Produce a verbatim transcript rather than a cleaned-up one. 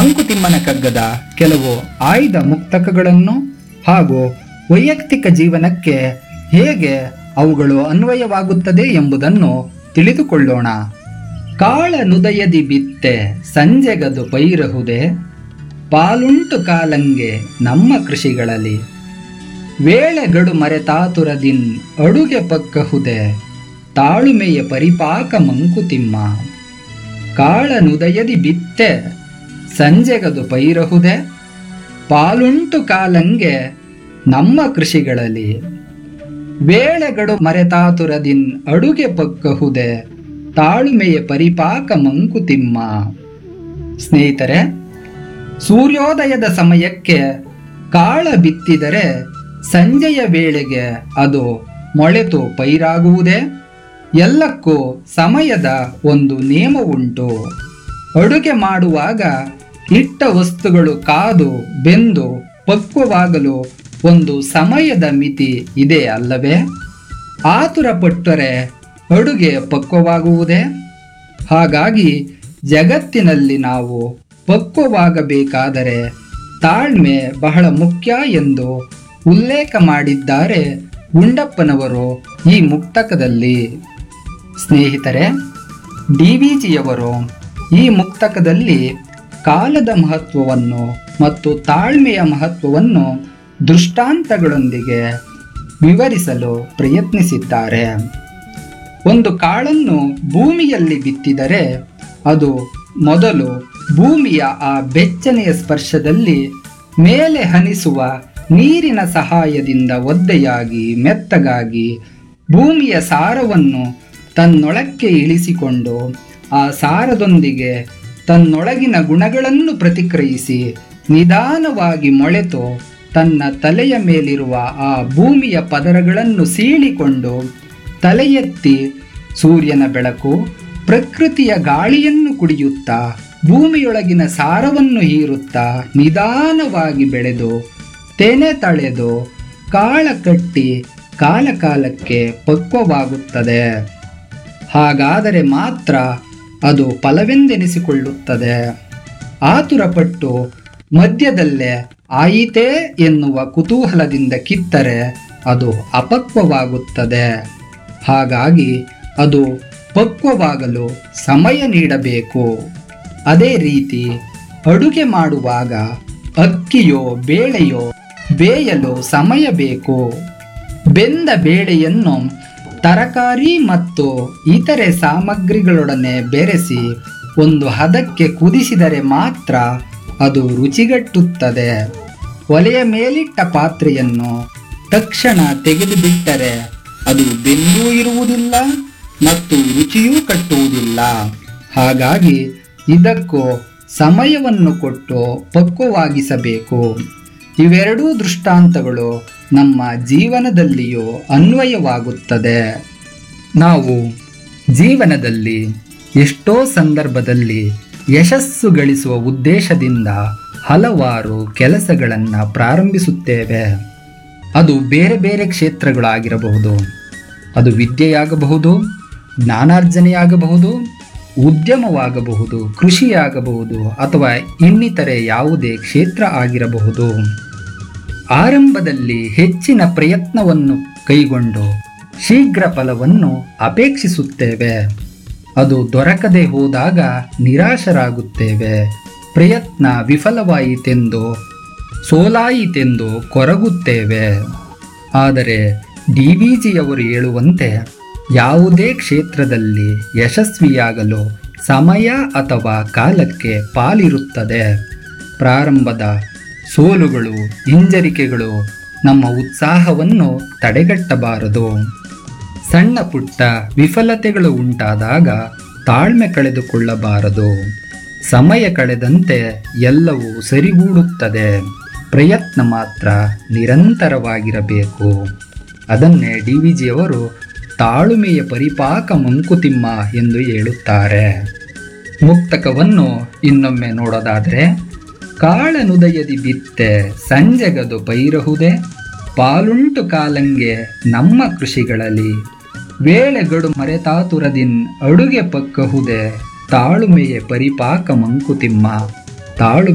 ಮಂಕುತಿಮ್ಮನ ಕಗ್ಗದ ಕೆಲವು ಆಯ್ದ ಮುಕ್ತಕಗಳನ್ನು ಹಾಗೂ ವೈಯಕ್ತಿಕ ಜೀವನಕ್ಕೆ ಹೇಗೆ ಅವುಗಳು ಅನ್ವಯವಾಗುತ್ತದೆ ಎಂಬುದನ್ನು ತಿಳಿದುಕೊಳ್ಳೋಣ. ಕಾಳನುದಯದಿ ಬಿತ್ತೆ ಸಂಜೆಗದು ಪೈರಹುದೆ, ಪಾಲುಂಟು ಕಾಲಂಗೆ ನಮ್ಮ ಕೃಷಿಗಳಲ್ಲಿ. ವೇಳೆಗಡು ಮರೆತಾತುರದಿನ್ ಅಡುಗೆ ಪಕ್ಕಹುದೆ, ತಾಳುಮೆಯ ಪರಿಪಾಕ ಮಂಕುತಿಮ್ಮ. ಕಾಳನುದಯದಿ ಬಿತ್ತೆ ಸಂಜೆಗದು ಪೈರಹುದೆ, ಪಾಲುಂಟು ಕಾಲಂಗೆ ನಮ್ಮ ಕೃಷಿಗಳಲ್ಲಿ. ವೇಳೆಗಡು ಮರೆತಾತುರದಿನ್ ಅಡುಗೆ ಪಕ್ಕಹುದೆ, ತಾಳುಮೆಯ ಪರಿಪಾಕ ಮಂಕುತಿಮ್ಮ. ಸ್ನೇಹಿತರೆ, ಸೂರ್ಯೋದಯದ ಸಮಯಕ್ಕೆ ಕಾಳ ಬಿತ್ತಿದರೆ ಸಂಜೆಯ ವೇಳೆಗೆ ಅದು ಮೊಳೆತು ಪೈರಾಗುವುದೇ? ಎಲ್ಲಕ್ಕೂ ಸಮಯದ ಒಂದು ನಿಯಮವುಂಟು. ಅಡುಗೆ ಮಾಡುವಾಗ ಇಟ್ಟ ವಸ್ತುಗಳು ಕಾದು ಬೆಂದು ಪಕ್ವವಾಗಲು ಒಂದು ಸಮಯದ ಮಿತಿ ಇದೆ ಅಲ್ಲವೇ? ಆತುರ ಪಟ್ಟರೆ ಅಡುಗೆ ಪಕ್ವವಾಗುವುದೇ? ಹಾಗಾಗಿ ಜಗತ್ತಿನಲ್ಲಿ ನಾವು ಪಕ್ವವಾಗಬೇಕಾದರೆ ತಾಳ್ಮೆ ಬಹಳ ಮುಖ್ಯ ಎಂದು ಉಲ್ಲೇಖ ಮಾಡಿದ್ದಾರೆ ಗುಂಡಪ್ಪನವರು ಈ ಮುಕ್ತಕದಲ್ಲಿ. ಸ್ನೇಹಿತರೆ, ಡಿ ವಿ ಜಿಯವರು ಈ ಮುಕ್ತಕದಲ್ಲಿ ಕಾಲದ ಮಹತ್ವವನ್ನು ಮತ್ತು ತಾಳ್ಮೆಯ ಮಹತ್ವವನ್ನು ದೃಷ್ಟಾಂತಗಳೊಂದಿಗೆ ವಿವರಿಸಲು ಪ್ರಯತ್ನಿಸಿದ್ದಾರೆ. ಒಂದು ಕಾಳನ್ನು ಭೂಮಿಯಲ್ಲಿ ಬಿತ್ತಿದರೆ ಅದು ಮೊದಲು ಭೂಮಿಯ ಆ ಬೆಚ್ಚನೆಯ ಸ್ಪರ್ಶದಲ್ಲಿ ಮೇಲೆ ಹನಿಸುವ ನೀರಿನ ಸಹಾಯದಿಂದ ಒದ್ದೆಯಾಗಿ ಮೆತ್ತಗಾಗಿ ಭೂಮಿಯ ಸಾರವನ್ನು ತನ್ನೊಳಕ್ಕೆ ಇಳಿಸಿಕೊಂಡು ಆ ಸಾರದೊಂದಿಗೆ ತನ್ನೊಳಗಿನ ಗುಣಗಳನ್ನು ಪ್ರತಿಕ್ರಿಯಿಸಿ ನಿಧಾನವಾಗಿ ಮೊಳೆತು ತನ್ನ ತಲೆಯ ಮೇಲಿರುವ ಆ ಭೂಮಿಯ ಪದರಗಳನ್ನು ಸೀಳಿಕೊಂಡು ತಲೆ ಎತ್ತಿ ಸೂರ್ಯನ ಬೆಳಕು, ಪ್ರಕೃತಿಯ ಗಾಳಿಯನ್ನು ಕುಡಿಯುತ್ತಾ ಭೂಮಿಯೊಳಗಿನ ಸಾರವನ್ನು ಹೀರುತ್ತಾ ನಿಧಾನವಾಗಿ ಬೆಳೆದು ತೆನೆ ತಳೆದು ಕಾಳ ಕಟ್ಟಿ ಕಾಲಕಾಲಕ್ಕೆ ಪಕ್ವವಾಗುತ್ತದೆ. ಹಾಗಾದರೆ ಮಾತ್ರ ಅದು ಫಲವೆಂದೆನಿಸಿಕೊಳ್ಳುತ್ತದೆ. ಆತುರಪಟ್ಟು ಮಧ್ಯದಲ್ಲೇ ಆಯಿತೇ ಎನ್ನುವ ಕುತೂಹಲದಿಂದ ಕಿತ್ತರೆ ಅದು ಅಪಕ್ವವಾಗುತ್ತದೆ. ಹಾಗಾಗಿ ಅದು ಪಕ್ವವಾಗಲು ಸಮಯ ನೀಡಬೇಕು. ಅದೇ ರೀತಿ ಅಡುಗೆ ಮಾಡುವಾಗ ಅಕ್ಕಿಯೋ ಬೇಳೆಯೋ ಬೇಯಲು ಸಮಯ ಬೇಕು. ಬೆಂದ ಬೇಳೆಯನ್ನು ತರಕಾರಿ ಮತ್ತು ಇತರೆ ಸಾಮಗ್ರಿಗಳೊಡನೆ ಬೆರೆಸಿ ಒಂದು ಹದಕ್ಕೆ ಕುದಿಸಿದರೆ ಮಾತ್ರ ಅದು ರುಚಿಗಟ್ಟುತ್ತದೆ. ಒಲೆಯ ಮೇಲಿಟ್ಟ ಪಾತ್ರೆಯನ್ನು ತಕ್ಷಣ ತೆಗೆದುಬಿಟ್ಟರೆ ಅದು ಬೆಂದೂ ಇರುವುದಿಲ್ಲ ಮತ್ತು ರುಚಿಯೂ ಕಟ್ಟುವುದಿಲ್ಲ. ಹಾಗಾಗಿ ಇದಕ್ಕೂ ಸಮಯವನ್ನು ಕೊಟ್ಟು ಪಕ್ವವಾಗಿಸಬೇಕು. ಇವೆರಡೂ ದೃಷ್ಟಾಂತಗಳು ನಮ್ಮ ಜೀವನದಲ್ಲಿಯೂ ಅನ್ವಯವಾಗುತ್ತದೆ. ನಾವು ಜೀವನದಲ್ಲಿ ಎಷ್ಟೋ ಸಂದರ್ಭದಲ್ಲಿ ಯಶಸ್ಸು ಗಳಿಸುವ ಉದ್ದೇಶದಿಂದ ಹಲವಾರು ಕೆಲಸಗಳನ್ನು ಪ್ರಾರಂಭಿಸುತ್ತೇವೆ. ಅದು ಬೇರೆ ಬೇರೆ ಕ್ಷೇತ್ರಗಳಾಗಿರಬಹುದು. ಅದು ವಿದ್ಯೆಯಾಗಬಹುದು, ಜ್ಞಾನಾರ್ಜನೆಯಾಗಬಹುದು, ಉದ್ಯಮವಾಗಬಹುದು, ಕೃಷಿಯಾಗಬಹುದು ಅಥವಾ ಇನ್ನಿತರೆ ಯಾವುದೇ ಕ್ಷೇತ್ರ ಆಗಿರಬಹುದು. ಆರಂಭದಲ್ಲಿ ಹೆಚ್ಚಿನ ಪ್ರಯತ್ನವನ್ನು ಕೈಗೊಂಡು ಶೀಘ್ರ ಫಲವನ್ನು ಅಪೇಕ್ಷಿಸುತ್ತೇವೆ. ಅದು ದೊರಕದೆ ಹೋದಾಗ ನಿರಾಶರಾಗುತ್ತೇವೆ. ಪ್ರಯತ್ನ ವಿಫಲವಾಯಿತೆಂದು ಸೋಲಾಯಿತೆಂದು ಕೊರಗುತ್ತೇವೆ. ಆದರೆ ಡಿ ವಿ ಜಿಯವರು ಹೇಳುವಂತೆ ಯಾವುದೇ ಕ್ಷೇತ್ರದಲ್ಲಿ ಯಶಸ್ವಿಯಾಗಲು ಸಮಯ ಅಥವಾ ಕಾಲಕ್ಕೆ ಪಾಲಿರುತ್ತದೆ. ಪ್ರಾರಂಭದ ಸೋಲುಗಳು, ಹಿಂಜರಿಕೆಗಳು ನಮ್ಮ ಉತ್ಸಾಹವನ್ನು ತಡೆಗಟ್ಟಬಾರದು. ಸಣ್ಣ ಪುಟ್ಟ ವಿಫಲತೆಗಳು ಉಂಟಾದಾಗ ತಾಳ್ಮೆ ಕಳೆದುಕೊಳ್ಳಬಾರದು. ಸಮಯ ಕಳೆದಂತೆ ಎಲ್ಲವೂ ಸರಿಗೂಡುತ್ತದೆ. ಪ್ರಯತ್ನ ಮಾತ್ರ ನಿರಂತರವಾಗಿರಬೇಕು. ಅದನ್ನೇ ಡಿ ವಿ ಜಿಯವರು ತಾಳುಮೆಯ ಪರಿಪಾಕ ಮಂಕುತಿಮ್ಮ ಎಂದು ಹೇಳುತ್ತಾರೆ. ಮುಕ್ತಕವನ್ನು ಇನ್ನೊಮ್ಮೆ ನೋಡೋದಾದರೆ, ಕಾಳನುದಯದಿ ಬಿತ್ತೆ ಸಂಜೆಗದು ಪೈರಹುದೆ, ಪಾಲುಂಟು ಕಾಲಂಗೆ ನಮ್ಮ ಕೃಷಿಗಳಲ್ಲಿ. ವೇಳೆಗಡು ಮರೆತಾತುರದಿನ್ ಅಡುಗೆ ಪಕ್ಕಹುದೆ, ತಾಳುಮೆಯ ಪರಿಪಾಕ ಮಂಕುತಿಮ್ಮ. ತಾಳು